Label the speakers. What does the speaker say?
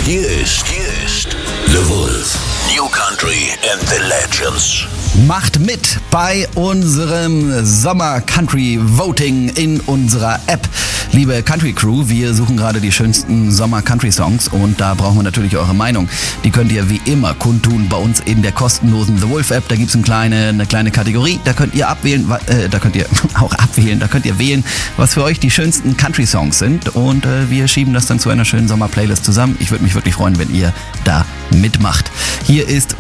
Speaker 1: Hier ist The Wolf. New Country and the Legends.
Speaker 2: Macht mit bei unserem Sommer Country Voting in unserer App. Liebe Country Crew, wir suchen gerade die schönsten Sommer Country Songs und da brauchen wir natürlich eure Meinung. Die könnt ihr wie immer kundtun bei uns in der kostenlosen The Wolf App. Da gibt es eine kleine Kategorie, da könnt ihr abwählen, da könnt ihr wählen, was für euch die schönsten Country Songs sind und wir schieben das dann zu einer schönen Sommer Playlist zusammen. Ich würde mich wirklich freuen, wenn ihr da mitmacht. Hier ist